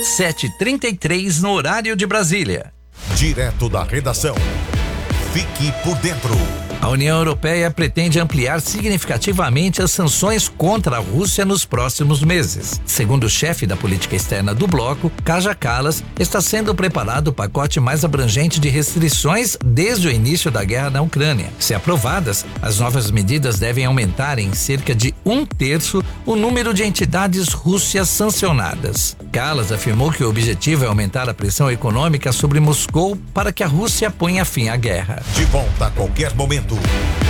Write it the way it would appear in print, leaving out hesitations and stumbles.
7h33 no horário de Brasília. Direto da redação. Fique por dentro. A União Europeia pretende ampliar significativamente as sanções contra a Rússia nos próximos meses. Segundo o chefe da política externa do bloco, Kaja Kallas, está sendo preparado o pacote mais abrangente de restrições desde o início da guerra na Ucrânia. Se aprovadas, as novas medidas devem aumentar em cerca de 1/3 o número de entidades rússias sancionadas. Kallas afirmou que o objetivo é aumentar a pressão econômica sobre Moscou para que a Rússia ponha fim à guerra. De volta a qualquer momento.